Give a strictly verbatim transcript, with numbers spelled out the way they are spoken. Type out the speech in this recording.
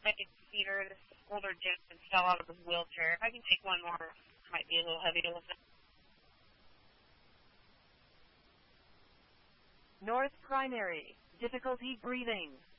second seater. This older gentleman fell out of his wheelchair. If I can take one more, it might be a little heavy to lift. North primary, difficulty breathing.